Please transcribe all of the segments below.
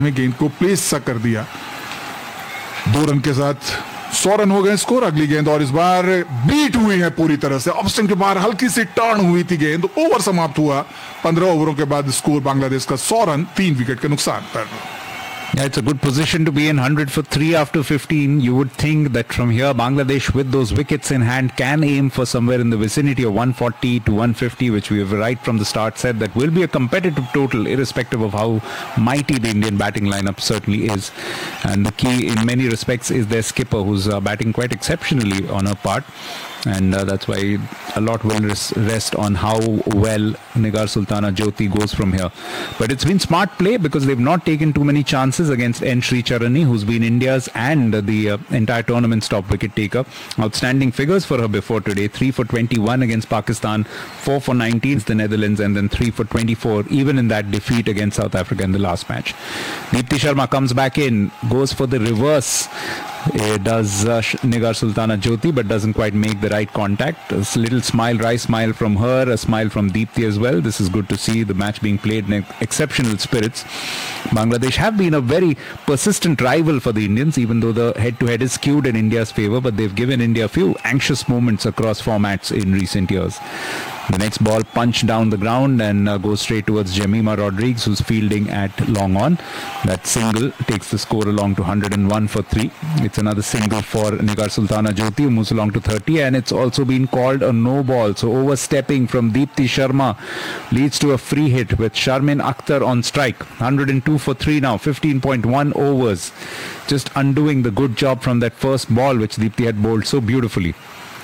में गेंद को प्लेस सा कर दिया। 2 रन के साथ 100 रन हो गए स्कोर। अगली गेंद और इस बार बीट हुई है पूरी तरह से, ऑफ स्टंप के बाहर हल्की सी टर्न हुई थी गेंद। ओवर समाप्त हुआ। 15 ओवरों के बाद स्कोर बांग्लादेश का 100 रन 3 विकेट के नुकसान पर। Yeah, it's a good position to be in. 100 for 3 after 15. You would think that from here, Bangladesh with those wickets in hand can aim for somewhere in the vicinity of 140 to 150, which we have right from the start said that will be a competitive total, irrespective of how mighty the Indian batting lineup certainly is. And the key in many respects is their skipper, who's batting quite exceptionally on her part. And that's why a lot will rest on how well Nigar Sultana Jyoti goes from here. But it's been smart play because they've not taken too many chances against N. Sricharani, who's been India's and the entire tournament's top wicket taker. Outstanding figures for her before today. 3 for 21 against Pakistan, 4 for 19 against the Netherlands, and then 3 for 24 even in that defeat against South Africa in the last match. Deepti Sharma comes back in, goes for the reverse. Does Nigar Sultana Jyoti, but doesn't quite make the right contact. A little smile, wry smile from her, a smile from Deepti as well. This is good to see the match being played in exceptional spirits. Bangladesh have been a very persistent rival for the Indians, even though the head-to-head is skewed in India's favour, but they've given India a few anxious moments across formats in recent years. The next ball punched down the ground and goes straight towards Jemima Rodrigues, who's fielding at long on. That single takes the score along to 101 for 3. It's another single for Nigar Sultana Jyoti, who moves along to 30, and it's also been called a no ball. So overstepping from Deepti Sharma leads to a free hit with Sharmin Akhtar on strike. 102 for 3 now, 15.1 overs. Just undoing the good job from that first ball, which Deepti had bowled so beautifully.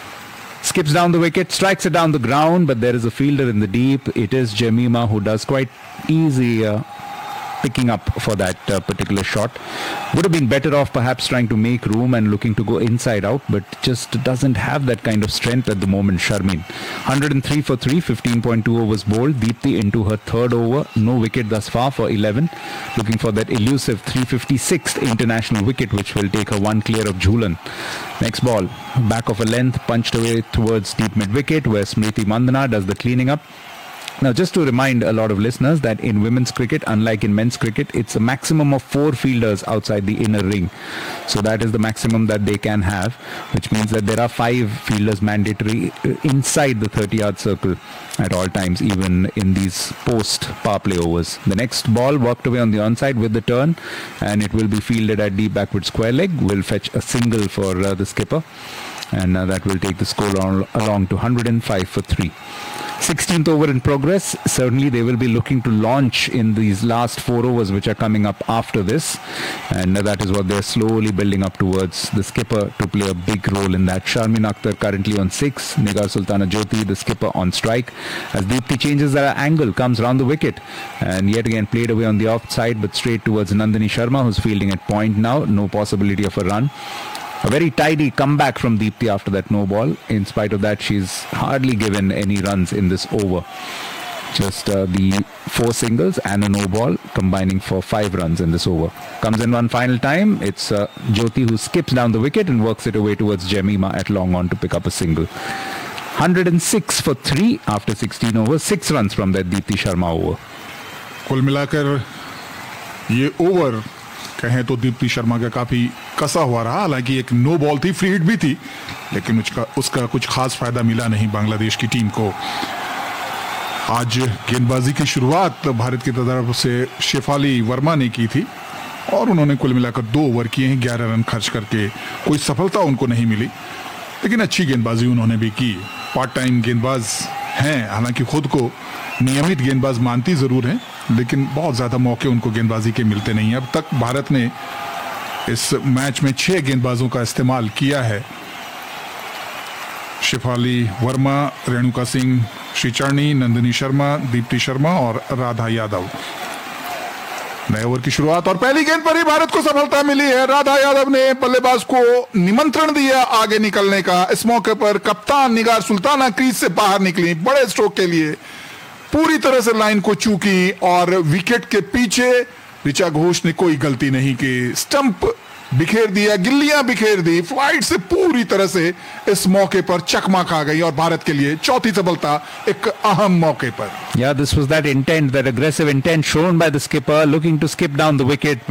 Skips down the wicket, strikes it down the ground, but there is a fielder in the deep. It is Jemima who does quite easy picking up for that particular shot. Would have been better off perhaps trying to make room and looking to go inside out, but just doesn't have that kind of strength at the moment, Sharmin. 103 for 3, 15.2 overs bowled. Deepti into her third over. No wicket thus far for 11. Looking for that elusive 356th international wicket, which will take her one clear of Jhulan. Next ball, back of a length, punched away towards deep mid-wicket, where Smriti Mandhana does the cleaning up. Now, just to remind a lot of listeners that in women's cricket, unlike in men's cricket, it's a maximum of 4 fielders outside the inner ring. So that is the maximum that they can have, which means that there are 5 fielders mandatory inside the 30-yard circle at all times, even in these post-power play overs. The next ball worked away on the onside with the turn, and it will be fielded at deep backward square leg. Will fetch a single for the skipper, and that will take the score along to 105 for 3. 16th over in progress. Certainly they will be looking to launch in these last 4 overs which are coming up after this, and that is what they're slowly building up towards. The skipper to play a big role in that. Sharmin Akhtar currently on 6, Nigar Sultana Jyoti, the skipper, on strike, as Deepti changes their angle, comes round the wicket, and yet again played away on the offside, but straight towards Nandini Sharma, who's fielding at point now. No possibility of a run. A very tidy comeback from Deepti after that no ball. In spite of that, she's hardly given any runs in this over. Just the 4 singles and a no ball, combining for 5 runs in this over. Comes in one final time. It's Jyoti who skips down the wicket and works it away towards Jemima at long on to pick up a single. 106 for 3 after 16 overs. 6 runs from that Deepti Sharma over. कुल मिलाकर ये over कहें तो दीप्ति शर्मा का काफी कसा हुआ रहा। हालांकि एक नो बॉल थी, फ्री हिट भी थी, लेकिन उसका कुछ खास फायदा मिला नहीं बांग्लादेश की टीम को। आज गेंदबाजी की शुरुआत भारत की तरफ से शेफाली वर्मा ने की थी, और उन्होंने कुल मिलाकर 2 ओवर किए हैं, 11 रन खर्च करके। कोई सफलता उनको नहीं मिली, लेकिन अच्छी गेंदबाजी उन्होंने भी की। पार्ट टाइम गेंदबाज हैं, हालांकि खुद को नियमित गेंदबाज मानती जरूर हैं, लेकिन बहुत ज़्यादा मौके उनको गेंदबाजी के मिलते नहीं हैं। अब तक भारत ने इस मैच में 6 गेंदबाजों का इस्तेमाल किया है। शेफाली वर्मा, रेणुका सिंह श्रीचरणी, नंदिनी शर्मा, दीप्ति शर्मा और राधा यादव। नए ओवर की शुरुआत और पहली गेंद पर ही भारत को सफलता मिली है। राधा यादव ने बल्लेबाज को निमंत्रण दिया आगे निकलने का। इस मौके पर कप्तान निगार सुल्ताना क्रीज से बाहर निकली बड़े स्ट्रोक के लिए, पूरी तरह से लाइन को चूकी, और विकेट के पीछे ऋचा घोष ने कोई गलती नहीं की। स्टंप बिखेर दिया, गिल्लियां बिखेर दी, फ्लाइट से पूरी तरह से इस मौके पर चकमा खा गई, और भारत के लिए चौथी सफलता एक अहम मौके पर। Yeah, this was that intent, that aggressive intent shown by the skipper, looking to skip down the wicket.